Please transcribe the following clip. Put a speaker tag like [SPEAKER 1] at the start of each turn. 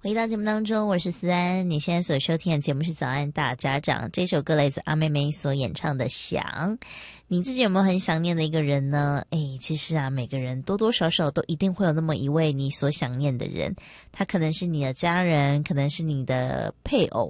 [SPEAKER 1] 回到节目当中，我是思安。你现在所收听的节目是早安大家长，这首歌来自阿妹妹所演唱的想。你自己有没有很想念的一个人呢？其实啊，每个人多多少少都一定会有那么一位你所想念的人，他可能是你的家人，可能是你的配偶，